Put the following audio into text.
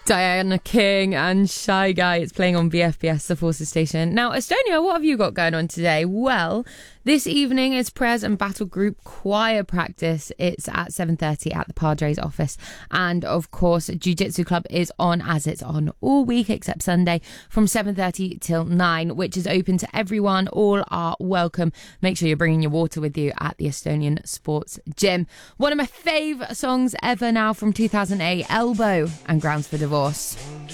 Diana King and Shy Guy. It's playing on BFBS, the Forces station. Now, Estonia, what have you got going on today? Well, this evening is prayers and battle group choir practice. It's at 7:30 at the Padres office. And of course, Jiu-Jitsu Club is on, as it's on all week except Sunday, from 7:30 till 9, which is open to everyone. All are welcome. Make sure you're bringing your water with you at the Estonian Sports Gym. One of my fave songs ever now from 2008, Elbow and Grounds for Divorce.